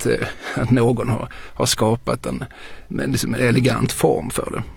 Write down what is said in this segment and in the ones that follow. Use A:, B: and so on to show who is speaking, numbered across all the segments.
A: att någon har skapat en liksom elegant form för det.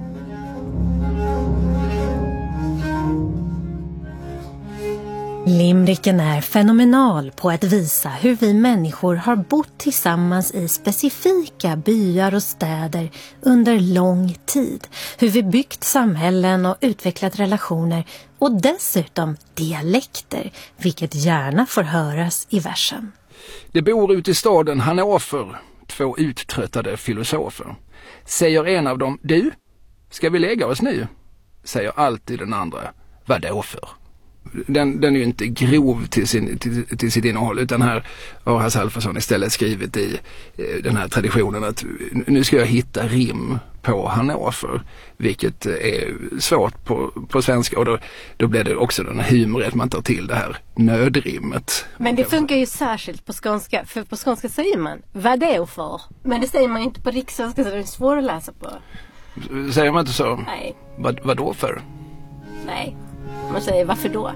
B: Limericken är fenomenal på att visa hur vi människor har bott tillsammans i specifika byar och städer under lång tid. Hur vi byggt samhällen och utvecklat relationer och dessutom dialekter, vilket gärna får höras i versen.
A: Det bor ute i staden Hannover 2 uttröttade filosofer. Säger en av dem, du, ska vi lägga oss nu? Säger alltid den andra, vadå för? Den är ju inte grov till sitt innehåll, utan här har Hasse Alfredson istället skrivit i den här traditionen att nu ska jag hitta rim på Hannover, vilket är svårt på svenska, och då blir det också den humor att man tar till det här nödrimmet.
C: Men det funkar ju särskilt på skånska, för på skånska säger man vadå för, men det säger man inte på rikssvenska, så det är svårt att läsa på.
A: Säger man inte så?
C: Nej.
A: Vadå för?
C: Nej. Man säger varför då?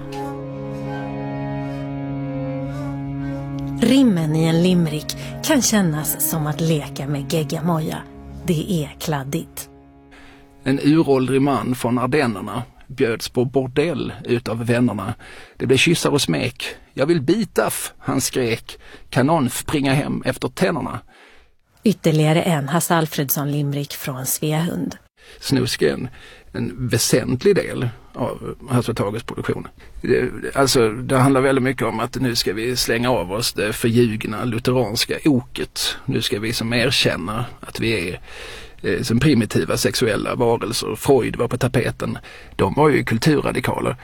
B: Rimmen i en limerick kan kännas som att leka med geggamoja. Det är kladdigt.
A: En uråldrig man från Ardennerna bjöds på bordell utav vännerna. Det blev kyssar och smek. Jag vill bitaff, han skrek. Kan någon springa hem efter tänderna?
B: Ytterligare en Hasse Alfredson limerick från Sveahund.
A: Snusk är en väsentlig del av Hasse Tages produktion. Det handlar väldigt mycket om att nu ska vi slänga av oss det förljugna lutheranska oket. Nu ska vi som erkänna att vi är som primitiva sexuella varelser. Freud var på tapeten. De var ju kulturradikaler.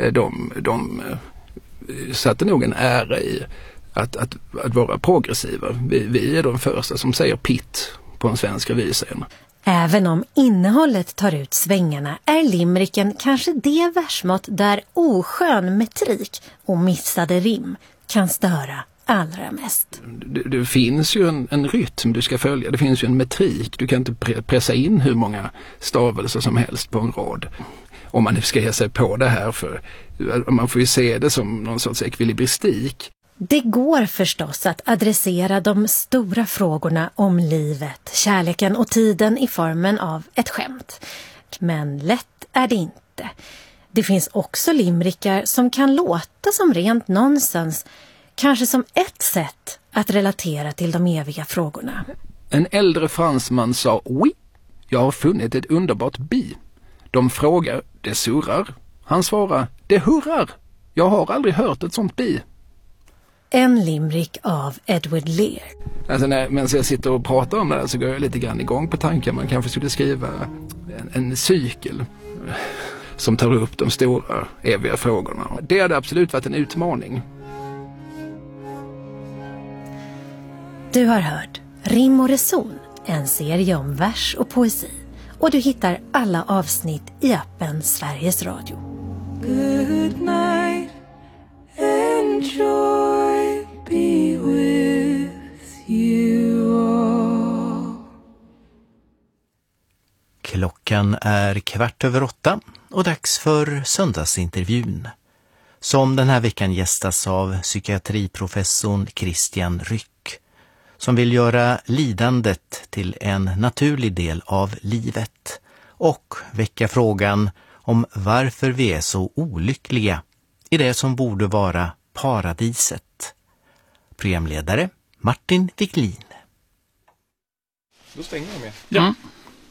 A: De satte nog en ära i att vara progressiva. Vi är de första som säger pitt på en svensk revyscen.
B: Även om innehållet tar ut svängarna är limericken kanske det versmått där oskön metrik och missade rim kan störa allra mest.
A: Det finns ju en rytm du ska följa. Det finns ju en metrik. Du kan inte pressa in hur många stavelser som helst på en rad. Om man ska ge sig på det här, för man får ju se det som någon sorts ekvilibristik.
B: Det går förstås att adressera de stora frågorna om livet, kärleken och tiden i formen av ett skämt. Men lätt är det inte. Det finns också limerickar som kan låta som rent nonsens, kanske som ett sätt att relatera till de eviga frågorna.
A: En äldre fransman sa oui, jag har funnit ett underbart bi. De frågar, det surrar. Han svarar, det hurrar. Jag har aldrig hört ett sånt bi.
B: En limerick av Edward Lear.
A: Alltså medan jag sitter och pratar om det här så går jag lite grann igång på tanken. Man kanske skulle skriva en cykel som tar upp de stora eviga frågorna. Det hade absolut varit en utmaning.
B: Du har hört Rim och reson, en serie om vers och poesi. Och du hittar alla avsnitt i appen Sveriges Radio.
D: Good night, enjoy, be with you all.
E: Klockan är 7:15 och dags för söndagsintervjun. Som den här veckan gästas av psykiatriprofessorn Christian Ryck, som vill göra lidandet till en naturlig del av livet och väcka frågan om varför vi är så olyckliga i det som borde vara paradiset. Programledare Martin Wiklin.
F: Då stänger jag med.
G: Ja. Mm.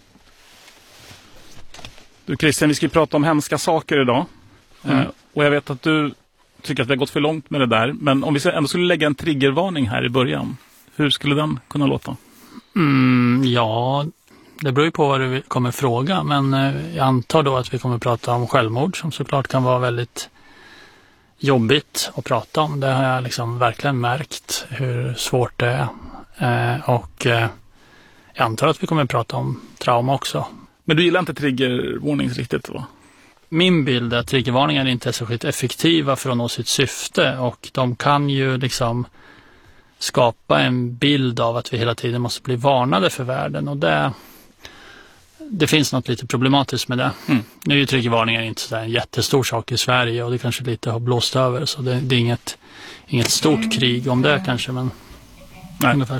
G: Du Christian, vi ska prata om hemska saker idag. Och jag vet att du tycker att vi har gått för långt med det där. Men om vi ändå skulle lägga en triggervarning här i början, hur skulle den kunna låta?
H: Ja, det beror ju på vad du kommer fråga. Men jag antar då att vi kommer prata om självmord, som såklart kan vara väldigt jobbigt att prata om. Det har jag liksom verkligen märkt hur svårt det är. Och jag antar att vi kommer prata om trauma också.
G: Men du gillar inte triggervarning riktigt, va?
H: Min bild är att triggervarningar inte är särskilt effektiva för att nå sitt syfte. Och de kan ju liksom skapa en bild av att vi hela tiden måste bli varnade för världen. Och det finns något lite problematiskt med det. Nu är ju triggervarningar inte så en jättestor sak i Sverige. Och det kanske lite har blåst över. Så det är inget stort krig om det kanske. Men
G: nej.
H: Ungefär